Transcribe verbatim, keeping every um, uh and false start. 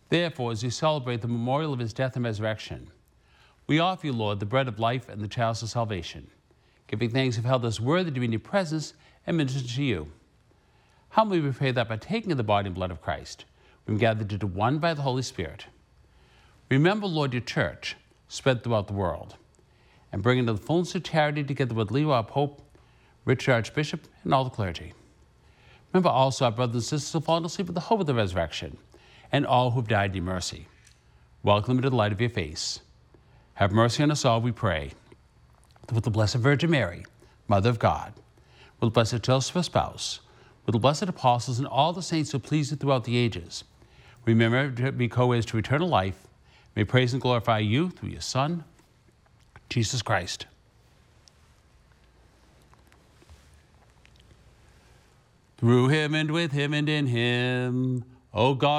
Therefore, as we celebrate the memorial of his death and resurrection, we offer you, Lord, the bread of life and the chalice of salvation, giving thanks you've held us worthy to be in your presence and minister to you. Humbly we pray that by taking of the body and blood of Christ, we be gathered into one by the Holy Spirit. Remember, Lord, your church spread throughout the world, and bring into the fullness of charity together with Leo, our Pope, Richard, Archbishop, and all the clergy. Remember also our brothers and sisters who have fallen asleep with the hope of the resurrection, and all who have died in mercy. Welcome them into the light of your face. Have mercy on us all, we pray. With the Blessed Virgin Mary, Mother of God, with the Blessed Joseph, her spouse, with the blessed apostles and all the saints who pleased you throughout the ages, remember to be co-heirs to eternal life. May praise and glorify you through your Son, Jesus Christ. Through him and with him and in him, O God,